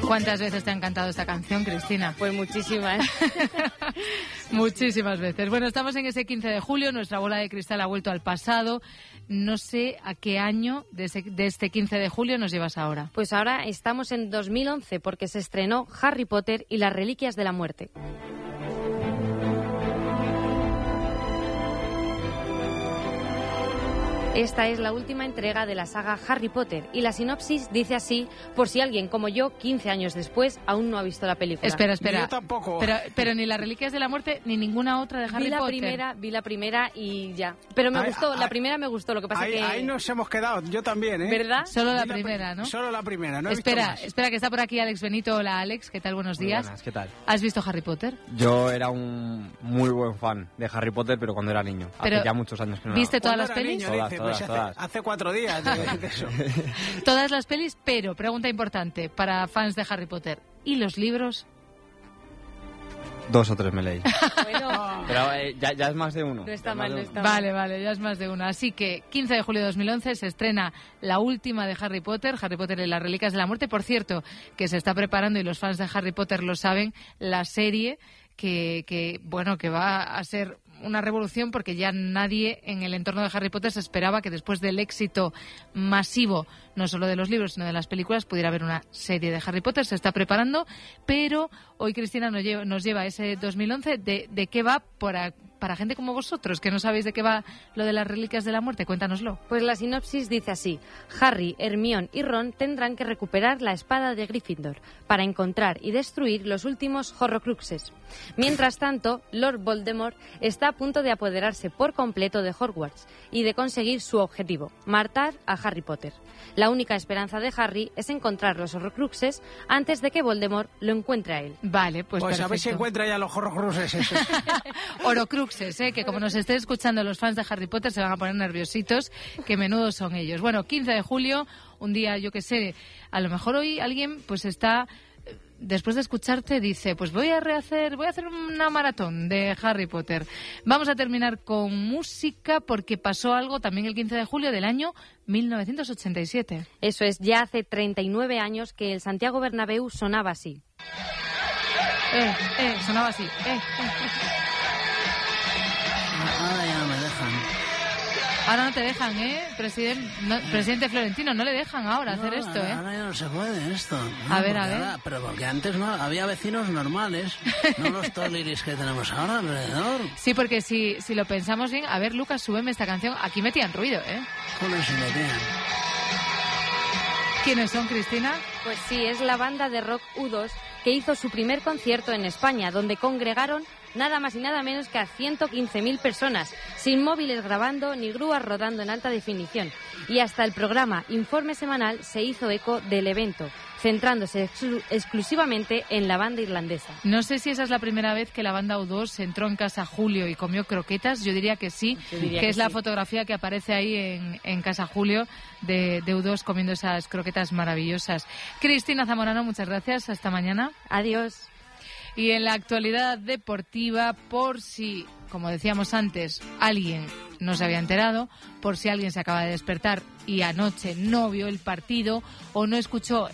¿Cuántas veces te ha encantado esta canción, Cristina? Pues muchísimas. Muchísimas veces. Bueno, estamos en ese 15 de julio, nuestra bola de cristal ha vuelto al pasado. No sé a qué año de este 15 de julio nos llevas ahora. Pues ahora estamos en 2011 porque se estrenó Harry Potter y las Reliquias de la Muerte. Esta es la última entrega de la saga Harry Potter y la sinopsis dice así, por si alguien como yo, 15 años después, aún no ha visto la película. Espera. Yo tampoco. Pero ni las Reliquias de la Muerte ni ninguna otra de Harry Potter. Vi la primera y ya. Pero me gustó, la primera me gustó, lo que pasa que... Ahí nos hemos quedado, yo también, ¿eh? ¿Verdad? Solo la primera, ¿no? Solo la primera, no he Espera, visto más. espera, que está por aquí Alex Benito. Hola, Alex, ¿qué tal? Buenos días. Buenas, ¿qué tal? ¿Has visto Harry Potter? Yo era un muy buen fan de Harry Potter, pero cuando era niño. Pero hace ya muchos años que no. ¿viste todas Cuando las era pelis? niño, Todas, dice, todas, pues todas. hace 4 días de eso. Todas las pelis, pero, pregunta importante, para fans de Harry Potter, ¿y los libros? 2 o 3 me leí. Bueno, Pero ya es más de uno. no está mal, no está Vale, ya es más de una. Así que 15 de julio de 2011 se estrena la última de Harry Potter y las Reliquias de la Muerte. Por cierto, que se está preparando, y los fans de Harry Potter lo saben, la serie que va a ser una revolución, porque ya nadie en el entorno de Harry Potter se esperaba que después del éxito masivo, no solo de los libros, sino de las películas, pudiera haber una serie de Harry Potter. Se está preparando, pero hoy Cristina nos lleva ese 2011 de qué va para gente como vosotros, que no sabéis de qué va lo de las Reliquias de la Muerte. Cuéntanoslo. Pues la sinopsis dice así: Harry, Hermione y Ron tendrán que recuperar la espada de Gryffindor para encontrar y destruir los últimos Horrocruxes. Mientras tanto, Lord Voldemort está a punto de apoderarse por completo de Hogwarts y de conseguir su objetivo, matar a Harry Potter. La única esperanza de Harry es encontrar los Horrocruxes antes de que Voldemort lo encuentre a él. Vale, pues Pues a ver si perfecto. encuentra ya los Horrocruxes esos. Horrocruxes, que como nos estén escuchando los fans de Harry Potter se van a poner nerviositos, que menudos son ellos. Bueno, 15 de julio, un día, yo que sé, a lo mejor hoy alguien pues está... Después de escucharte dice, pues voy a hacer una maratón de Harry Potter. Vamos a terminar con música porque pasó algo también el 15 de julio del año 1987. Eso es, ya hace 39 años que el Santiago Bernabéu sonaba así. Sonaba así. Ahora ya no me dejan. Ahora no te dejan, presidente Florentino, no le dejan ahora hacer esto, Ahora ya no se puede esto. A ver. Pero porque antes no había vecinos normales, no los toliris que tenemos ahora alrededor. Sí, porque si lo pensamos bien, a ver, Lucas, súbeme esta canción. Aquí metían ruido, ¿Cómo se metían? ¿Quiénes son, Cristina? Pues sí, es la banda de rock U2 que hizo su primer concierto en España, donde congregaron nada más y nada menos que a 115.000 personas, sin móviles grabando ni grúas rodando en alta definición. Y hasta el programa Informe Semanal se hizo eco del evento, centrándose exclusivamente en la banda irlandesa. No sé si esa es la primera vez que la banda U2 entró en Casa Julio y comió croquetas. Yo diría que sí, que es la fotografía que aparece ahí en Casa Julio de U2 comiendo esas croquetas maravillosas. Cristina Zamorano, muchas gracias. Hasta mañana. Adiós. Y en la actualidad deportiva, por si, como decíamos antes, alguien no se había enterado, por si alguien se acaba de despertar y anoche no vio el partido o no escuchó